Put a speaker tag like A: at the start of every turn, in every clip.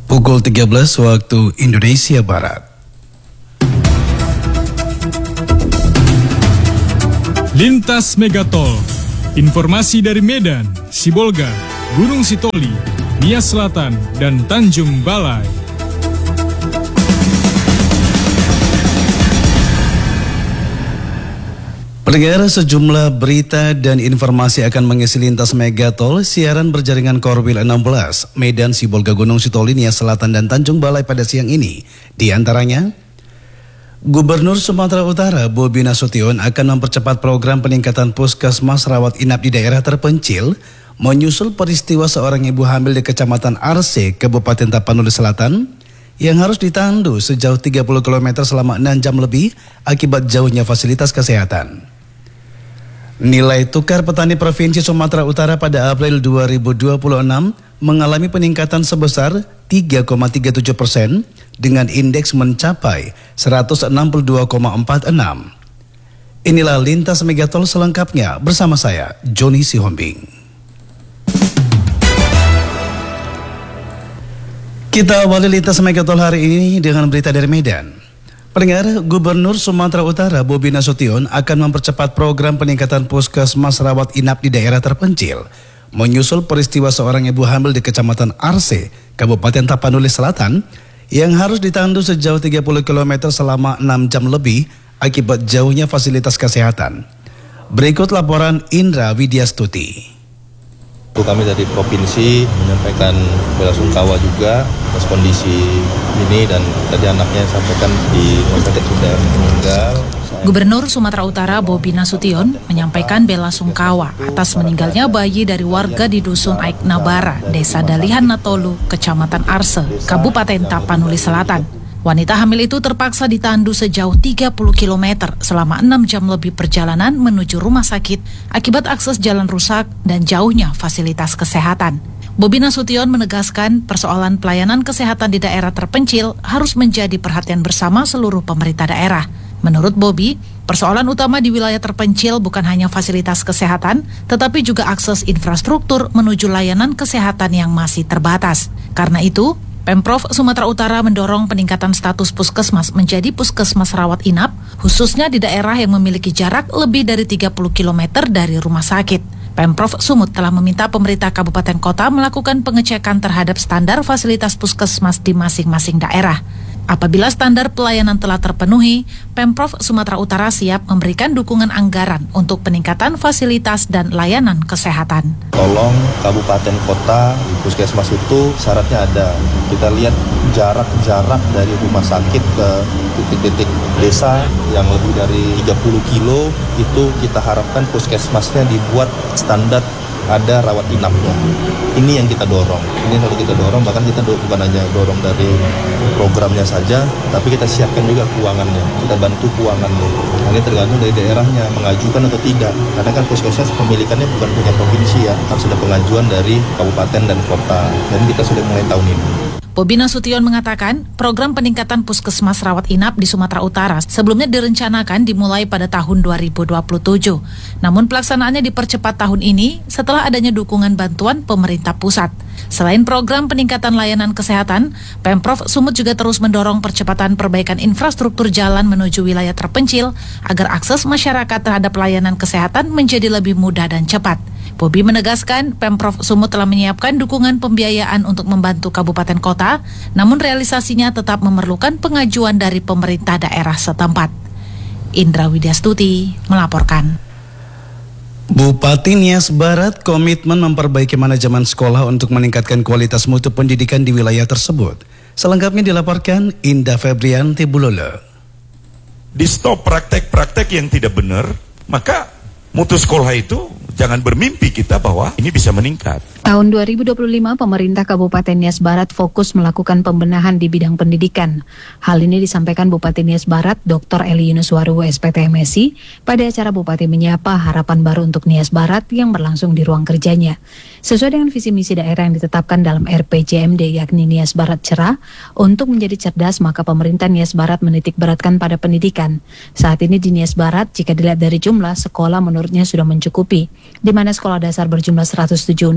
A: Pukul 13 waktu Indonesia Barat.
B: Lintas Megatol. Informasi dari Medan, Sibolga, Gunung Sitoli, Nias Selatan, dan Tanjung Balai.
A: Pendengar, sejumlah berita dan informasi akan mengisi Lintas Megatol siaran berjaringan Korwil 16, Medan, Sibolga, Gunung Sitoli, Nias Selatan, dan Tanjung Balai pada siang ini. Di antaranya, Gubernur Sumatera Utara Bobi Nasution akan mempercepat program peningkatan puskesmas rawat inap di daerah terpencil menyusul peristiwa seorang ibu hamil di Kecamatan Arse, Kabupaten Tapanuli Selatan yang harus ditandu sejauh 30 km selama 6 jam lebih akibat jauhnya fasilitas kesehatan. Nilai tukar petani Provinsi Sumatera Utara pada April 2026 mengalami peningkatan sebesar 3,37% dengan indeks mencapai 162,46. Inilah Lintas Megatol selengkapnya bersama saya, Joni Sihombing. Kita awali Lintas Megatol hari ini dengan berita dari Medan. Pendengar, Gubernur Sumatera Utara Bobi Nasution akan mempercepat program peningkatan puskesmas rawat inap di daerah terpencil menyusul peristiwa seorang ibu hamil di Kecamatan Arse, Kabupaten Tapanuli Selatan yang harus ditandu sejauh 30 km selama 6 jam lebih akibat jauhnya fasilitas kesehatan. Berikut laporan Indra Widyastuti.
C: Kami dari provinsi menyampaikan bela sungkawa juga atas kondisi ini, dan tadi anaknya sampaikan di rumah sakit sudah meninggal.
D: Gubernur Sumatera Utara Bobi Nasution menyampaikan bela sungkawa atas meninggalnya bayi dari warga di Dusun Aik Nabara, Desa Dalihan Natolu, Kecamatan Arse, Kabupaten Tapanuli Selatan. Wanita hamil itu terpaksa ditandu sejauh 30 km selama 6 jam lebih perjalanan menuju rumah sakit akibat akses jalan rusak dan jauhnya fasilitas kesehatan. Bobi Nasution menegaskan persoalan pelayanan kesehatan di daerah terpencil harus menjadi perhatian bersama seluruh pemerintah daerah. Menurut Bobi, persoalan utama di wilayah terpencil bukan hanya fasilitas kesehatan, tetapi juga akses infrastruktur menuju layanan kesehatan yang masih terbatas. Karena itu, Pemprov Sumatera Utara mendorong peningkatan status puskesmas menjadi puskesmas rawat inap, khususnya di daerah yang memiliki jarak lebih dari 30 km dari rumah sakit. Pemprov Sumut telah meminta pemerintah kabupaten kota melakukan pengecekan terhadap standar fasilitas puskesmas di masing-masing daerah. Apabila standar pelayanan telah terpenuhi, Pemprov Sumatera Utara siap memberikan dukungan anggaran untuk peningkatan fasilitas dan layanan kesehatan.
C: Tolong kabupaten kota, puskesmas itu syaratnya ada. Kita lihat jarak dari rumah sakit ke titik-titik desa yang lebih dari 30 kilo, itu kita harapkan puskesmasnya dibuat standar ada rawat inapnya. Ini yang kita dorong. Ini yang kita dorong, bahkan kita bukan hanya dorong dari programnya saja, tapi kita siapkan juga keuangannya. Kita bantu keuangannya. Ini tergantung dari daerahnya, mengajukan atau tidak. Karena kan puskesmas pemilikannya bukan punya provinsi ya, harus ada pengajuan dari kabupaten dan kota. Dan kita sudah mulai tahun ini.
D: Bobi Nasution mengatakan program peningkatan puskesmas rawat inap di Sumatera Utara sebelumnya direncanakan dimulai pada tahun 2027. Namun pelaksanaannya dipercepat tahun ini setelah adanya dukungan bantuan pemerintah pusat. Selain program peningkatan layanan kesehatan, Pemprov Sumut juga terus mendorong percepatan perbaikan infrastruktur jalan menuju wilayah terpencil agar akses masyarakat terhadap layanan kesehatan menjadi lebih mudah dan cepat. Bobi menegaskan Pemprov Sumut telah menyiapkan dukungan pembiayaan untuk membantu kabupaten kota, namun realisasinya tetap memerlukan pengajuan dari pemerintah daerah setempat. Indra Widyastuti melaporkan.
A: Bupati Nias Barat komitmen memperbaiki manajemen sekolah untuk meningkatkan kualitas mutu pendidikan di wilayah tersebut. Selengkapnya dilaporkan Indah Febrianti Bulolo.
E: Di stop praktek-praktek yang tidak benar, maka mutu sekolah itu jangan bermimpi kita bahwa ini bisa meningkat.
F: Tahun 2025, pemerintah Kabupaten Nias Barat fokus melakukan pembenahan di bidang pendidikan. Hal ini disampaikan Bupati Nias Barat, Dr. Eli Yunuswaru, SPT MSI, pada acara Bupati Menyapa Harapan Baru untuk Nias Barat yang berlangsung di ruang kerjanya. Sesuai dengan visi misi daerah yang ditetapkan dalam RPJMD, yakni Nias Barat Cerah, untuk menjadi cerdas, maka pemerintah Nias Barat menitik beratkan pada pendidikan. Saat ini di Nias Barat, jika dilihat dari jumlah, sekolah menurutnya sudah mencukupi, di mana sekolah dasar berjumlah 107 unit,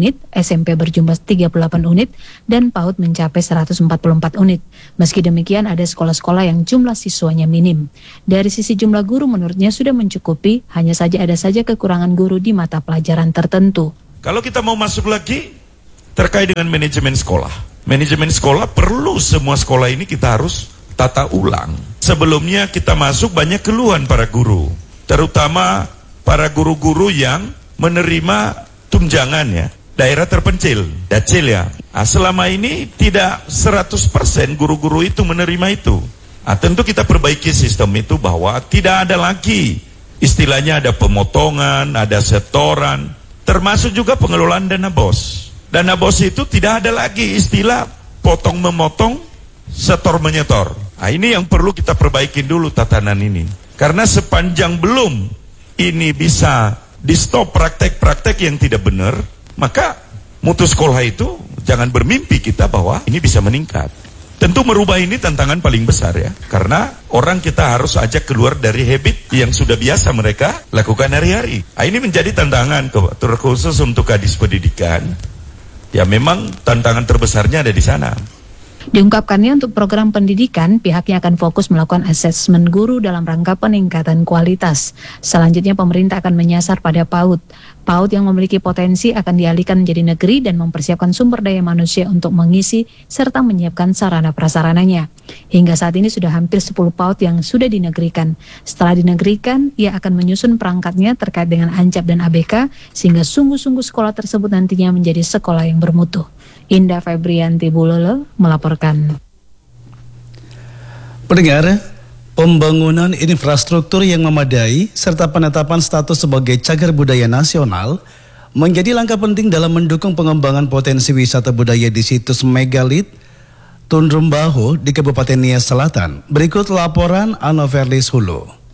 F: SMP berjumlah 38 unit dan PAUD mencapai 144 unit. Meski demikian, ada sekolah-sekolah yang jumlah siswanya minim. Dari sisi jumlah guru menurutnya sudah mencukupi, hanya saja ada saja kekurangan guru di mata pelajaran tertentu.
E: Kalau kita mau masuk lagi terkait dengan manajemen sekolah. Manajemen sekolah perlu semua sekolah ini kita harus tata ulang. Sebelumnya kita masuk banyak keluhan para guru, terutama para guru-guru yang menerima tunjangan ya, daerah terpencil, dacil ya. Selama ini tidak 100% guru-guru itu menerima itu. Tentu kita perbaiki sistem itu bahwa tidak ada lagi istilahnya ada pemotongan, ada setoran, termasuk juga pengelolaan dana BOS. Dana BOS itu tidak ada lagi istilah potong memotong, setor menyetor. Ini yang perlu kita perbaikin dulu tatanan ini. Karena sepanjang belum ini bisa di stop praktek-praktek yang tidak benar, maka mutu sekolah itu jangan bermimpi kita bahwa ini bisa meningkat. Tentu merubah ini tantangan paling besar ya, karena orang kita harus ajak keluar dari habit yang sudah biasa mereka lakukan hari-hari. Ini menjadi tantangan terkhusus untuk Kadis Pendidikan. Ya memang tantangan terbesarnya ada di sana.
F: Diungkapkannya untuk program pendidikan, pihaknya akan fokus melakukan asesmen guru dalam rangka peningkatan kualitas. Selanjutnya pemerintah akan menyasar pada PAUD. PAUD yang memiliki potensi akan dialihkan menjadi negeri dan mempersiapkan sumber daya manusia untuk mengisi serta menyiapkan sarana prasarananya. Hingga saat ini sudah hampir 10 PAUD yang sudah dinegerikan. Setelah dinegerikan, ia akan menyusun perangkatnya terkait dengan ANCAP dan ABK sehingga sungguh-sungguh sekolah tersebut nantinya menjadi sekolah yang bermutu. Indah Febrianti Bulolo melaporkan.
A: Pendengar, pembangunan infrastruktur yang memadai serta penetapan status sebagai cagar budaya nasional menjadi langkah penting dalam mendukung pengembangan potensi wisata budaya di situs megalit Tundrumbaho di Kabupaten Nias Selatan. Berikut laporan Anoverlis Hulu.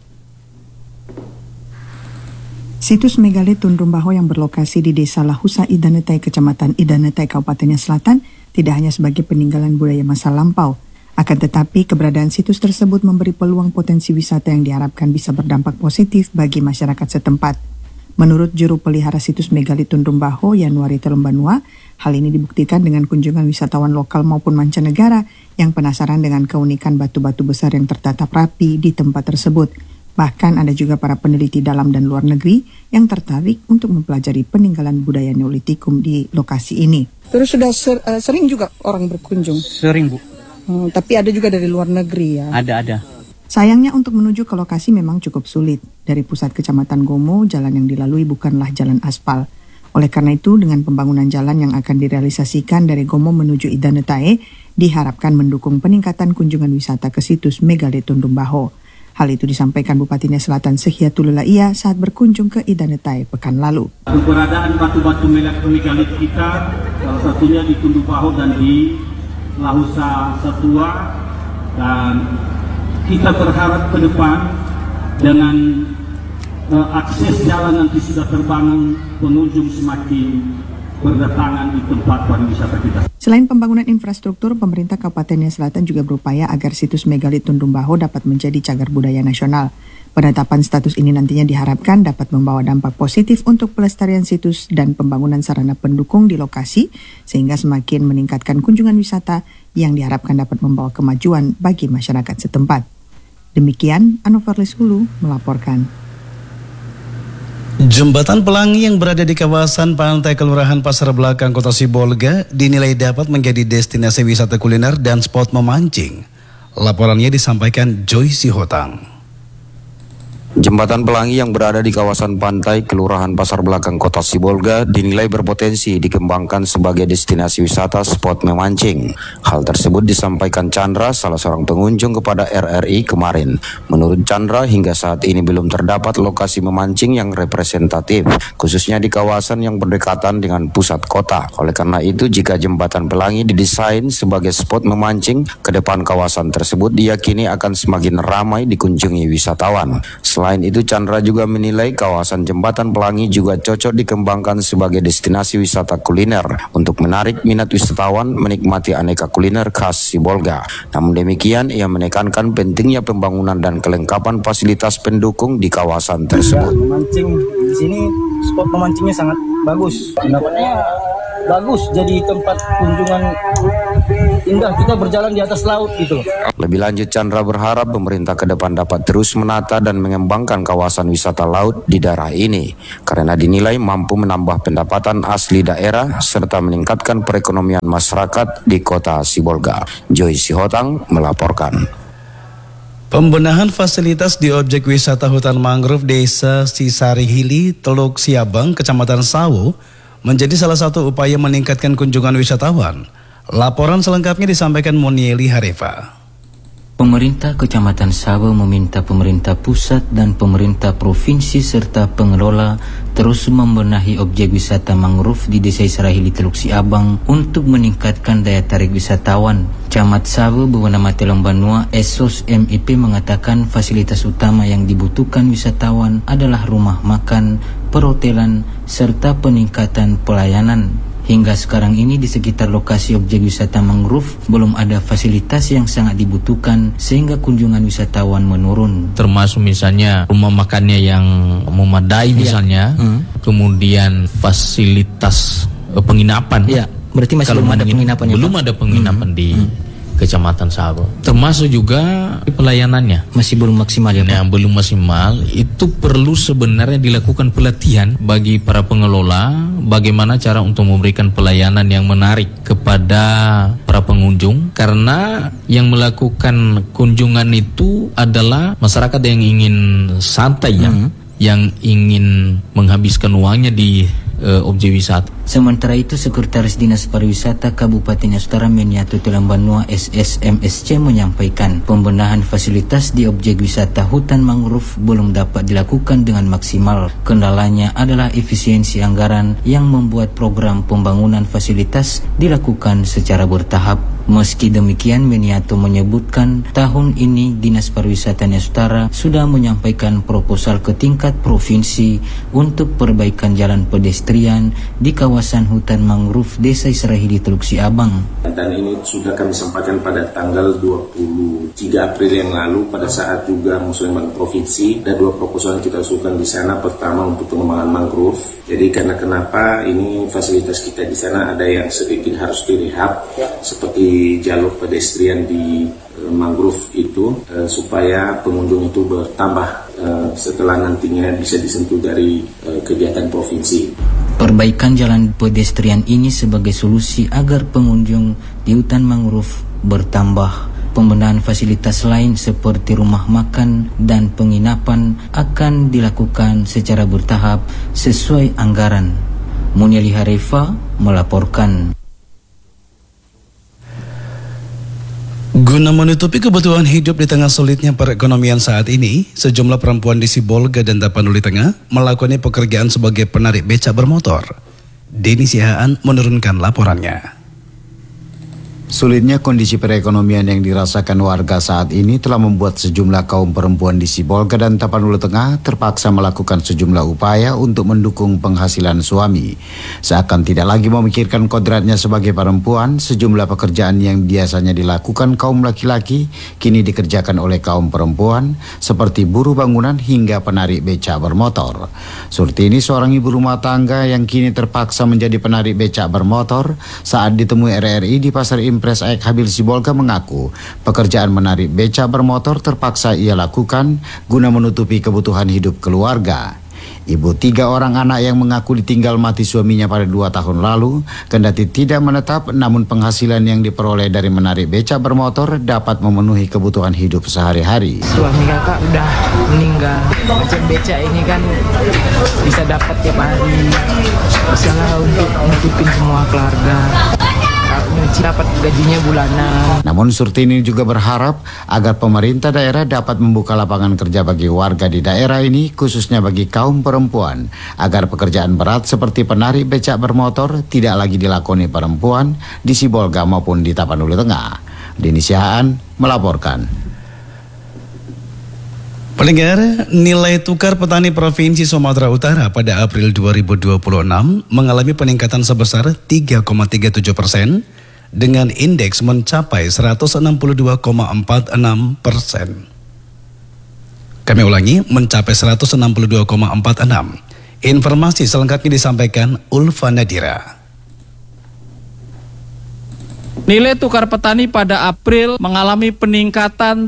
G: Situs megalit Tundrumbaho yang berlokasi di Desa Lahusa Idanetai, Kecamatan Idanetai, Kabupaten Nias Selatan, tidak hanya sebagai peninggalan budaya masa lampau. Akan tetapi, keberadaan situs tersebut memberi peluang potensi wisata yang diharapkan bisa berdampak positif bagi masyarakat setempat. Menurut juru pelihara situs megalit Tundrumbaho, Yanuari Telumbanua, hal ini dibuktikan dengan kunjungan wisatawan lokal maupun mancanegara yang penasaran dengan keunikan batu-batu besar yang tertata rapi di tempat tersebut. Bahkan ada juga para peneliti dalam dan luar negeri yang tertarik untuk mempelajari peninggalan budaya Neolitikum di lokasi ini.
H: Terus sudah sering juga orang berkunjung?
I: Sering, Bu.
H: Tapi ada juga dari luar negeri ya?
I: Ada.
G: Sayangnya untuk menuju ke lokasi memang cukup sulit. Dari pusat Kecamatan Gomo, jalan yang dilalui bukanlah jalan aspal. Oleh karena itu, dengan pembangunan jalan yang akan direalisasikan dari Gomo menuju Idanetai, diharapkan mendukung peningkatan kunjungan wisata ke situs megalit Tundrumbaho. Hal itu disampaikan Bupati Nias Selatan Sehiatul Laia saat berkunjung ke Idanetai pekan lalu.
J: Keberadaan batu-batu megalit kita, salah satunya di Tundrumbaho dan di Lahusa Satua, dan kita berharap ke depan dengan akses jalan nanti sudah terbangun, pengunjung semakin berdatangan di tempat pariwisata kita.
G: Selain pembangunan infrastruktur, pemerintah Kabupaten Nias Selatan juga berupaya agar situs megalit Tundrumbaho dapat menjadi cagar budaya nasional. Penetapan status ini nantinya diharapkan dapat membawa dampak positif untuk pelestarian situs dan pembangunan sarana pendukung di lokasi, sehingga semakin meningkatkan kunjungan wisata yang diharapkan dapat membawa kemajuan bagi masyarakat setempat. Demikian, Anoverlis Hulu melaporkan.
A: Jembatan Pelangi yang berada di kawasan pantai Kelurahan Pasar Belakang, Kota Sibolga dinilai dapat menjadi destinasi wisata kuliner dan spot memancing. Laporannya disampaikan Joy Sihotang.
K: Jembatan Pelangi yang berada di kawasan pantai Kelurahan Pasar Belakang, Kota Sibolga dinilai berpotensi dikembangkan sebagai destinasi wisata spot memancing. Hal tersebut disampaikan Chandra, salah seorang pengunjung kepada RRI kemarin. Menurut Chandra, hingga saat ini belum terdapat lokasi memancing yang representatif, khususnya di kawasan yang berdekatan dengan pusat kota. Oleh karena itu, jika Jembatan Pelangi didesain sebagai spot memancing, ke depan kawasan tersebut diyakini akan semakin ramai dikunjungi wisatawan. Selain itu, Chandra juga menilai kawasan Jembatan Pelangi juga cocok dikembangkan sebagai destinasi wisata kuliner untuk menarik minat wisatawan menikmati aneka kuliner khas Sibolga. Namun demikian, ia menekankan pentingnya pembangunan dan kelengkapan fasilitas pendukung di kawasan tersebut.
I: Memancing di sini, spot pemancingnya sangat bagus. Pendapatnya bagus, jadi tempat kunjungan indah, kita berjalan di atas laut gitu.
K: Lebih lanjut, Chandra berharap pemerintah ke depan dapat terus menata dan mengembangkan kawasan wisata laut di daerah ini karena dinilai mampu menambah pendapatan asli daerah serta meningkatkan perekonomian masyarakat di kota Sibolga. Joy Sihotang melaporkan.
A: Pembenahan fasilitas di objek wisata hutan mangrove Desa Cisarihili, Teluk Siabang, Kecamatan Sawo menjadi salah satu upaya meningkatkan kunjungan wisatawan. Laporan selengkapnya disampaikan Monieli Harefa.
L: Pemerintah Kecamatan Sawo meminta pemerintah pusat dan pemerintah provinsi serta pengelola terus membenahi objek wisata mangrove di Desa Cisarihili, Teluk Siabang untuk meningkatkan daya tarik wisatawan. Camat Sawo bernama Telong Banua Esos MIP mengatakan fasilitas utama yang dibutuhkan wisatawan adalah rumah makan, perhotelan, serta peningkatan pelayanan. Hingga sekarang ini di sekitar lokasi objek wisata mangrove belum ada fasilitas yang sangat dibutuhkan sehingga kunjungan wisatawan menurun.
M: Termasuk misalnya rumah makannya yang memadai misalnya, kemudian fasilitas penginapan.
L: Ya, berarti masih belum ada penginapan.
M: Belum ada penginapan di Kecamatan Sawo. Termasuk juga pelayanannya
L: masih belum maksimal ya, Pak?
M: Nah, belum maksimal. Itu perlu sebenarnya dilakukan pelatihan bagi para pengelola bagaimana cara untuk memberikan pelayanan yang menarik kepada para pengunjung, karena yang melakukan kunjungan itu adalah masyarakat yang ingin santai yang ingin menghabiskan uangnya di objek wisata.
L: Sementara itu, Sekretaris Dinas Pariwisata Kabupaten Utara Meniatu Telong Banua SSMSC menyampaikan pembenahan fasilitas di objek wisata hutan mangrove belum dapat dilakukan dengan maksimal. Kendalanya adalah efisiensi anggaran yang membuat program pembangunan fasilitas dilakukan secara bertahap. Meski demikian, Meniatu menyebutkan tahun ini Dinas Pariwisata Utara sudah menyampaikan proposal ke tingkat provinsi untuk perbaikan jalan pedestrian di kawasan hutan mangrove Desa Cisarihili, Teluk Siabang.
N: Dan ini sudah kami sampaikan pada tanggal 23 April yang lalu pada saat juga musyawarah provinsi. Ada 2 proposal yang kita usulkan di sana. Pertama untuk pengembangan mangrove. Jadi karena kenapa ini fasilitas kita di sana ada yang sedikit harus direhab seperti jalur pedestrian di mangrove itu supaya pengunjung itu bertambah setelah nantinya bisa disentuh dari kegiatan provinsi.
L: Perbaikan jalan pedestrian ini sebagai solusi agar pengunjung di hutan mangrove bertambah. Pembenahan fasilitas lain seperti rumah makan dan penginapan akan dilakukan secara bertahap sesuai anggaran. Monieli Harefa melaporkan.
A: Guna menutupi kebutuhan hidup di tengah sulitnya perekonomian saat ini, sejumlah perempuan di Sibolga dan Tapanuli Tengah melakukan pekerjaan sebagai penarik becak bermotor. Denny Sihaan menurunkan laporannya.
O: Sulitnya kondisi perekonomian yang dirasakan warga saat ini telah membuat sejumlah kaum perempuan di Sibolga dan Tapanuli Tengah terpaksa melakukan sejumlah upaya untuk mendukung penghasilan suami. Seakan tidak lagi memikirkan kodratnya sebagai perempuan, sejumlah pekerjaan yang biasanya dilakukan kaum laki-laki kini dikerjakan oleh kaum perempuan seperti buruh bangunan hingga penarik becak bermotor. Surtini, seorang ibu rumah tangga yang kini terpaksa menjadi penarik becak bermotor saat ditemui RRI di Pasar Impres Aik Habil Sibolga, mengaku pekerjaan menarik becak bermotor terpaksa ia lakukan guna menutupi kebutuhan hidup keluarga. Ibu 3 orang anak yang mengaku ditinggal mati suaminya pada 2 tahun lalu, kendati tidak menetap, namun penghasilan yang diperoleh dari menarik becak bermotor dapat memenuhi kebutuhan hidup sehari-hari.
P: Suami kakak udah meninggal, macam becak ini kan bisa dapat tiap hari, bisa lah untuk menutupin semua keluarga. Dapat gajinya bulanan.
O: Namun Surtini juga berharap agar pemerintah daerah dapat membuka lapangan kerja bagi warga di daerah ini, khususnya bagi kaum perempuan, agar pekerjaan berat seperti penarik becak bermotor tidak lagi dilakoni perempuan di Sibolga maupun di Tapanuli Tengah. Denny Sihaan melaporkan.
A: Pendengar, nilai tukar petani Provinsi Sumatera Utara pada April 2026 mengalami peningkatan sebesar 3,37% dengan indeks mencapai 162,46%. Kami ulangi, mencapai 162,46. Informasi selengkapnya disampaikan Ulfa Nadira.
I: Nilai tukar petani pada April mengalami peningkatan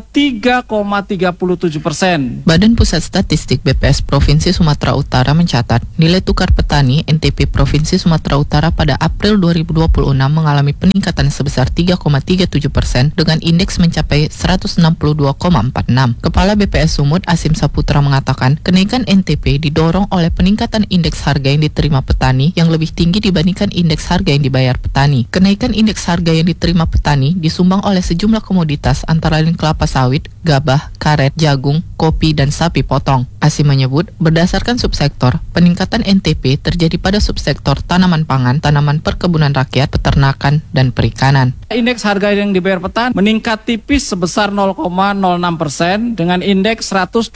I: 3,37%.
Q: Badan Pusat Statistik BPS Provinsi Sumatera Utara mencatat nilai tukar petani NTP Provinsi Sumatera Utara pada April 2026 mengalami peningkatan sebesar 3,37% dengan indeks mencapai 162,46. Kepala BPS Sumut Asim Saputra mengatakan kenaikan NTP didorong oleh peningkatan indeks harga yang diterima petani yang lebih tinggi dibandingkan indeks harga yang dibayar petani. Kenaikan indeks harga yang diterima petani disumbang oleh sejumlah komoditas antara lain kelapa sawit, gabah, karet, jagung, kopi, dan sapi potong. Asim menyebut, berdasarkan subsektor, peningkatan NTP terjadi pada subsektor tanaman pangan, tanaman perkebunan rakyat, peternakan, dan perikanan.
I: Indeks harga yang dibayar petani meningkat tipis sebesar 0,06% dengan indeks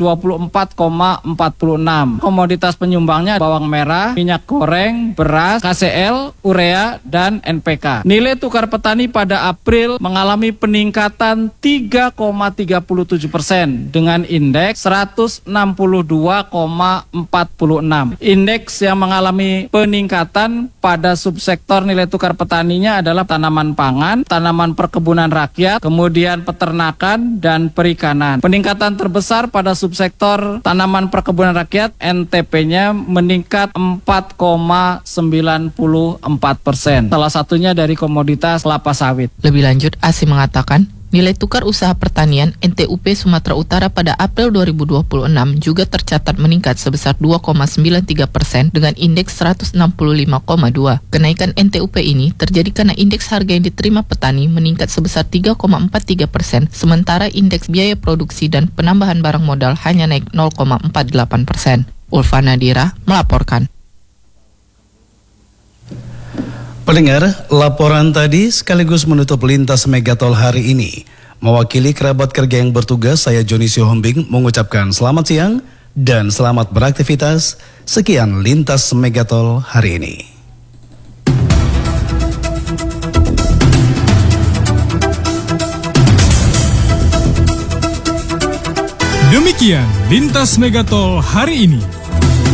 I: 124,46. Komoditas penyumbangnya bawang merah, minyak goreng, beras, KCL, urea, dan NPK. Nilai tukar petani pada April mengalami peningkatan 3,37% dengan indeks 162,46. Indeks yang mengalami peningkatan pada subsektor nilai tukar petaninya adalah tanaman pangan, tanaman perkebunan rakyat, kemudian peternakan, dan perikanan. Peningkatan terbesar pada subsektor tanaman perkebunan rakyat, NTP-nya meningkat 4,94%. Salah satunya dari komoditas kelapa sawit.
Q: Lebih lanjut, Asim mengatakan, nilai tukar usaha pertanian NTUP Sumatera Utara pada April 2026 juga tercatat meningkat sebesar 2,93% dengan indeks 165,2. Kenaikan NTUP ini terjadi karena indeks harga yang diterima petani meningkat sebesar 3,43%, sementara indeks biaya produksi dan penambahan barang modal hanya naik 0,48%. Ulfa Nadira melaporkan.
A: Pendengar, laporan tadi sekaligus menutup lintas Megatol hari ini. Mewakili kerabat kerja yang bertugas, saya Joni Sihombing mengucapkan selamat siang dan selamat beraktivitas. Sekian lintas Megatol hari ini.
B: Demikian lintas Megatol hari ini.